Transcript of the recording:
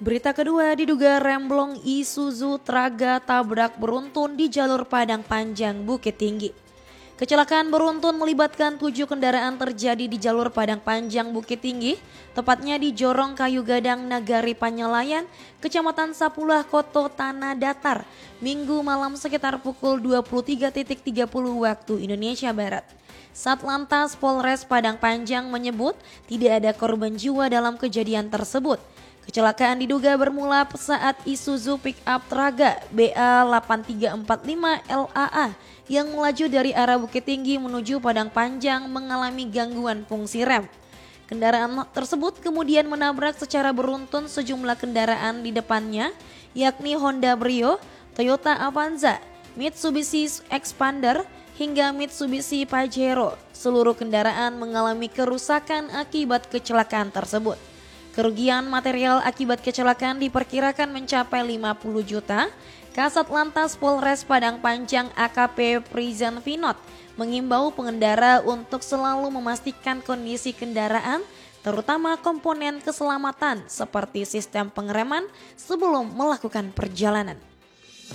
Berita kedua, diduga remblong Isuzu Traga tabrak beruntun di jalur Padang Panjang Bukit Tinggi. Kecelakaan beruntun melibatkan 7 kendaraan terjadi di jalur Padang Panjang Bukit Tinggi, tepatnya di Jorong Kayu Gadang, Nagari Panyalayan, Kecamatan Sapulah, Koto Tanah Datar, Minggu malam sekitar pukul 23.30 waktu Indonesia Barat. Satlantas Polres Padang Panjang menyebut tidak ada korban jiwa dalam kejadian tersebut. Kecelakaan diduga bermula saat Isuzu Pickup Traga BA8345 LAA yang melaju dari arah Bukit Tinggi menuju Padang Panjang mengalami gangguan fungsi rem. Kendaraan tersebut kemudian menabrak secara beruntun sejumlah kendaraan di depannya, yakni Honda Brio, Toyota Avanza, Mitsubishi Expander, hingga Mitsubishi Pajero. Seluruh kendaraan mengalami kerusakan akibat kecelakaan tersebut. Kerugian material akibat kecelakaan diperkirakan mencapai 50 juta. Kasat Lantas Polres Padang Panjang AKP Prizan Vinod mengimbau pengendara untuk selalu memastikan kondisi kendaraan, terutama komponen keselamatan seperti sistem pengereman sebelum melakukan perjalanan.